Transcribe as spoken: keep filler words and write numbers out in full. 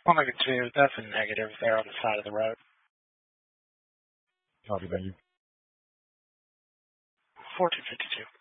One like a two. That's a negative there on the side of the road. Copy, thank you. fourteen fifty-two.